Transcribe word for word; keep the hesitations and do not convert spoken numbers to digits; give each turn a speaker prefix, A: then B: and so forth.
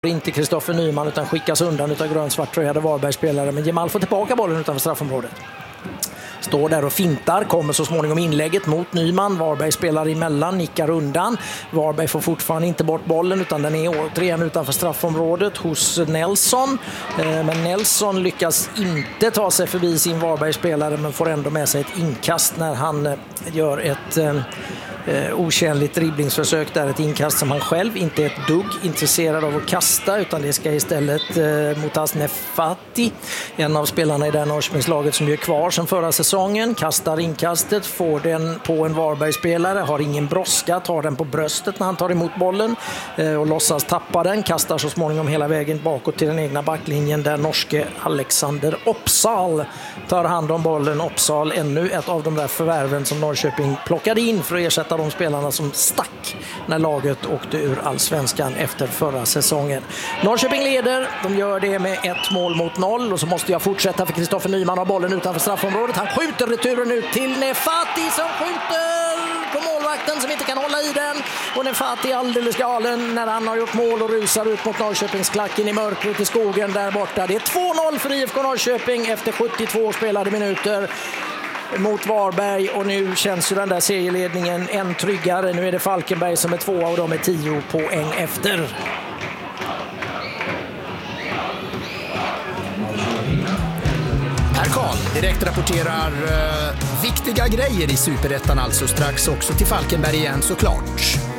A: Inte Kristoffer Nyman utan skickas undan utav grönsvartröjade Varbergsspelare, men Jamal får tillbaka bollen utanför straffområdet. Står där och fintar, kommer så småningom inlägget mot Nyman. Varberg spelar emellan, nickar undan. Varberg får fortfarande inte bort bollen utan den är återigen utanför straffområdet hos Nelson. Men Nelson lyckas inte ta sig förbi sin Varbergsspelare, men får ändå med sig ett inkast när han gör ett Eh, otjänligt dribblingsförsök där, ett inkast som han själv inte är ett dugg intresserad av att kasta, utan det ska istället eh, Mutaz Nefati, en av spelarna i det Norrköpingslaget som gör kvar sedan förra säsongen, kastar inkastet, får den på en Varbergsspelare, har ingen brådska, tar den på bröstet när han tar emot bollen eh, och låtsas tappa den, kastar så småningom hela vägen bakåt till den egna backlinjen där norske Alexander Opsal tar hand om bollen. Opsal, ännu ett av de där förvärven som Norrköping plockade in för att ersätta de spelarna som stack när laget åkte ur allsvenskan efter förra säsongen. Norrköping leder, de gör det med ett mål mot noll, och så måste jag fortsätta för Kristoffer Nyman har bollen utanför straffområdet. Han skjuter returen ut till Nefati som skjuter på målvakten som inte kan hålla i den, och Nefati är alldeles galen när han har gjort mål och rusar ut mot Norrköpingsklacken i mörkret i skogen där borta. Det är två noll för I F K Norrköping efter sjuttiotvå spelade minuter mot Varberg, och nu känns ju den där serieledningen än tryggare. Nu är det Falkenberg som är tvåa och de är tio poäng efter.
B: Per Karl direkt rapporterar uh, viktiga grejer i Superettan, alltså strax också till Falkenberg igen såklart.